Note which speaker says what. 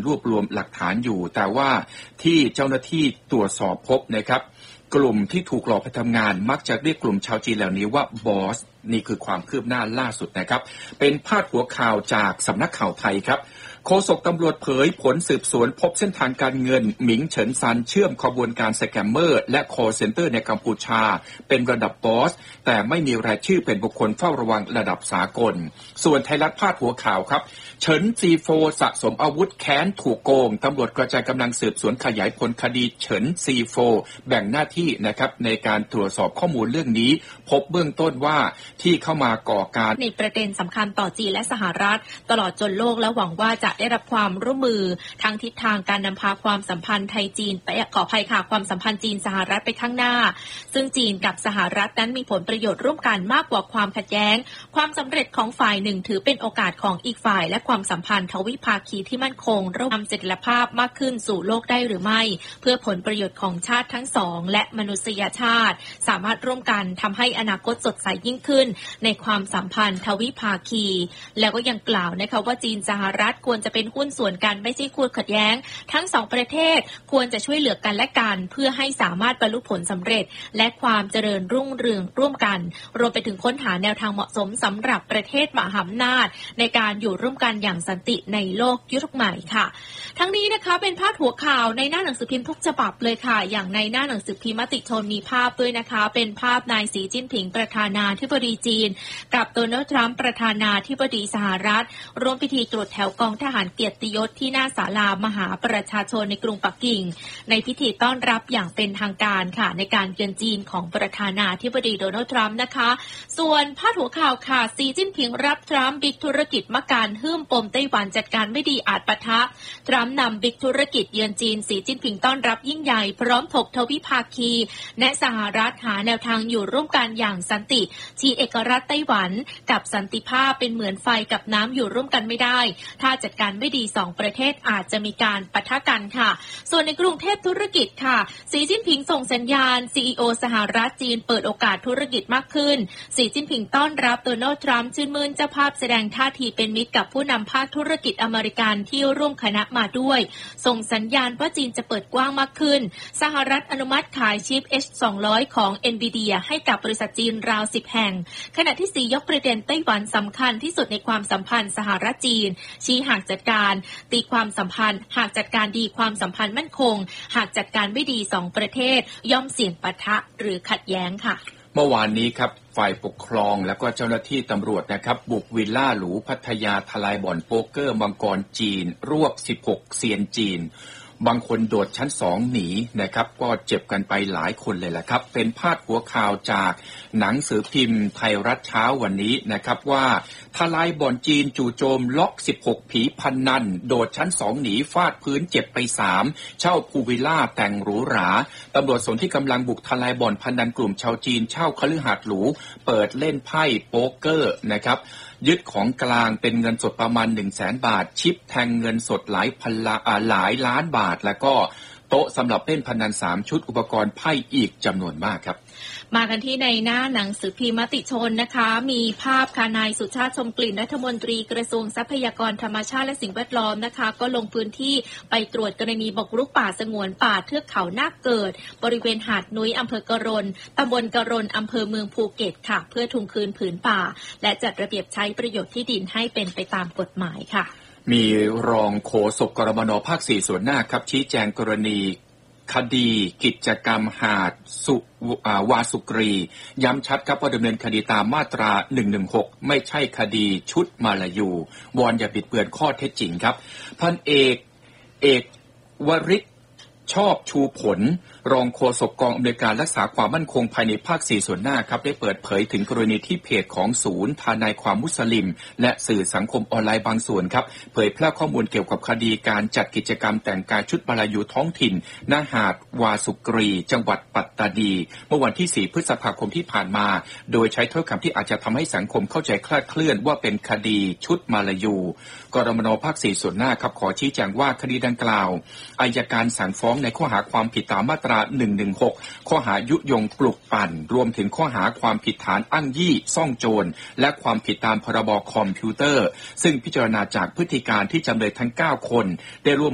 Speaker 1: รวบรวมหลักฐานอยู่แต่ว่าที่เจ้าหน้าที่ตรวจสอบพบนะครับกลุ่มที่ถูกหลอกไปทำงานมักจะเรียกกลุ่มชาวจีนเหล่านี้ว่าบอสนี่คือความคืบหน้าล่าสุดนะครับเป็นพาดหัวข่าวจากสำนักข่าวไทยครับโฆษกตำรวจเผยผลสืบสวนพบเส้นทางการเงินหมิงเฉินซันเชื่อมขบวนการสแกมเมอร์และคอลเซ็นเตอร์ในกัมพูชาเป็นระดับบอสแต่ไม่มีรายชื่อเป็นบุคคลเฝ้าระวังระดับสากลส่วนไทยรัฐพาดหัวข่าวครับเฉินซีโฟสะสมอาวุธแค้นถูกโกงตำรวจกระจายกำลังสืบสวนขยายผลคดีเฉินซีโฟแบ่งหน้าที่นะครับในการตรวจสอบข้อมูลเรื่องนี้พบเบื้องต้นว่าที่เข้ามาก่อการ
Speaker 2: ในประเด็นสำคัญต่อจีนและสหรัฐตลอดจนโลกและหวังว่าจะได้รับความร่วมมือทางทิศทางการนำพาความสัมพันธ์ไทยจีนไปขออภัยค่ะความสัมพันธ์จีนสหรัฐไปข้างหน้าซึ่งจีนกับสหรัฐนั้นมีผลประโยชน์ร่วมกันมากกว่าความขัดแย้งความสำเร็จของฝ่ายหนึ่งถือเป็นโอกาสของอีกฝ่ายและความสัมพันธ์ทวิภาคีที่มั่นคงระหว่างเสถียรภาพมากขึ้นสู่โลกได้หรือไม่เพื่อผลประโยชน์ของชาติทั้งสองและมนุษยชาติสามารถร่วมกันทำให้อนาคตสดใสยิ่งขึ้นในความสัมพันธ์ทวิภาคีแล้วก็ยังกล่าวนะคะว่าจีนสหรัฐควรจะเป็นหุ้นส่วนกันไม่ใช่คู่ขัดแย้งทั้งสองประเทศควรจะช่วยเหลือกันและกันเพื่อให้สามารถบรรลุผลสำเร็จและความเจริญรุ่งเรืองร่วมกันรวมไปถึงค้นหาแนวทางเหมาะสมสำหรับประเทศมหาอำนาจในการอยู่ร่วมกันอย่างสันติในโลกยุคใหม่ค่ะทั้งนี้นะคะเป็นพาดหัวข่าวในหน้าหนังสือพิมพ์ทุกฉบับเลยค่ะอย่างในหน้าหนังสือพิมพ์มติชนมีภาพด้วยนะคะเป็นภาพนายสีจิ้นผิงประธานาธิบดีจีนกับโดนัลด์ทรัมป์ประธานาธิบดีสหรัฐร่วมพิธีตรวจแถวกองทหารเกียรติยศที่หน้าศาลามหาประชาชนในกรุงปักกิ่งในพิธีต้อนรับอย่างเป็นทางการค่ะในการเยือนจีนของประธานาธิบดีโดนัลด์ทรัมป์นะคะส่วนพาดหัวข่าวค่ะสีจิ้นผิงรับทรัมป์บิ๊กธุรกิจมะการหื้มปมไต้หวันจัดการไม่ดีอาจปะทะทรัมป์นำบิ๊กธุรกิจเยือนจีนสีจิ้นผิงต้อนรับยิ่งใหญ่พร้อมถกทวิภาคีแนะสหรัฐหาแนวทางอยู่ร่วมกันอย่างสันติชี้เอกราชไต้หวันกับสันติภาพเป็นเหมือนไฟกับน้ำอยู่ร่วมกันไม่ได้ถ้าจัดการไม่ดีสองประเทศอาจจะมีการปะทะกันค่ะส่วนในกรุงเทพธุรกิจค่ะสีจิ้นผิงส่งสัญญาณ CEO สหรัฐจีนเปิดโอกาสธุรกิจมากขึ้นสีจิ้นผิงต้อนรับโดนัลด์ทรัมป์ชื่นมื่นเจ้าภาพแสดงท่าทีเป็นมิตรกับผู้นำภาคธุรกิจอเมริกันที่ร่วมคณะมาด้วยส่งสัญญาณว่าจีนจะเปิดกว้างมากขึ้นสหรัฐอนุมัติขายชิป H200 ของ NVIDIA ให้กับบริษัทจีนราว10แห่งขณะที่สียกประเด็นไต้หวันสำคัญที่สุดในความสัมพันธ์สหรัฐจีนชี้หากจัดการตีความสัมพันธ์หากจัดการดีความสัมพันธ์มั่นคงหากจัดการไม่ดีสองประเทศย่อมเสี่ยงปะทะหรือขัดแย้งค่ะ
Speaker 1: เมื่อวานนี้ครับฝ่ายปกครองและก็เจ้าหน้าที่ตำรวจนะครับบุกวิลล่าหรูพัทยาทลายบ่อนโป๊กเกอร์มังกรจีนรวบ16เซียนจีนบางคนโดดชั้น2หนีนะครับก็เจ็บกันไปหลายคนเลยแหละครับเป็นพาดหัวข่าวจากหนังสือพิมพ์ไทยรัฐเช้าวันนี้นะครับว่าทลายบ่อนจีนจู่โจมล็อก16ผีพนันโดดชั้น2หนีฟาดพื้นเจ็บไป3เช่าพูวิลล่าแต่งหรูหราตำรวจสนที่กำลังบุกทลายบ่อนพนันกลุ่มชาวจีนเช่าคฤหาสน์หรูเปิดเล่นไพ่โป๊กเกอร์นะครับยึดของกลางเป็นเงินสดประมาณ 100,000 บาทชิปแทงเงินสดหลายล้านบาทแล้วก็โต๊ะสำหรับเล่นพนัน3ชุดอุปกรณ์ไพ่อีกจำนวนมากครับ
Speaker 2: มากันที่ในหน้าหนังสือพิมพ์มติชนนะคะมีภาพค่ะนายสุชาติชมกลิ่นรัฐมนตรีกระทรวงทรัพยากรธรรมชาติและสิ่งแวดล้อมนะคะก็ลงพื้นที่ไปตรวจกรณีบุกรุกป่าสงวนป่าเทือกเขานาคเกิดบริเวณหาดนุ้ยอำเภอกะรนตำบลกะรนอำเภอเมืองภูเก็ตค่ะเพื่อทวงคืนผืนป่าและจัดระเบียบใช้ประโยชน์ที่ดินให้เป็นไปตามกฎหมายค่ะ
Speaker 1: มีรองโฆษกกรมน.ภาค4ส่วนหน้าครับชี้แจงกรณีคดีกิจกรรมหาดวาสุกรีย้ำชัดครับว่าดำเนินคดีตามมาตรา116ไม่ใช่คดีชุดมาลายูวอนอย่าบิดเบือนข้อเท็จจริงครับพันเอกวริศชอบชูผลรองโฆษกกองอำนวยการรักษาความมั่นคงภายในภาค4ส่วนหน้าครับได้เปิดเผยถึงกรณีที่เพจของศูนย์ทนายความมุสลิมและสื่อสังคมออนไลน์บางส่วนครับเผยแพร่ข้อมูลเกี่ยวกับคดีการจัดกิจกรรมแต่งกายชุดมาลายูท้องถิ่นณหาดวาสุกรีจังหวัดปัตตานีเมื่อวันที่4พฤษภาคมที่ผ่านมาโดยใช้ถ้อยคำที่อาจจะทำให้สังคมเข้าใจคลาดเคลื่อนว่าเป็นคดีชุดมาลายูกรมน.ภาค4ส่วนหน้าครับขอชี้แจงว่าคดีดังกล่าวอัยการสั่งฟ้องในข้อหาความผิดตามมาตรา116ข้อหายุยงปลุกปั่นรวมถึงข้อหาความผิดฐานอ้างยี่ซ่องโจรและความผิดตามพรบคอมพิวเตอร์ซึ่งพิจารณาจากพฤติการที่จำเลยทั้ง9คนได้ร่วม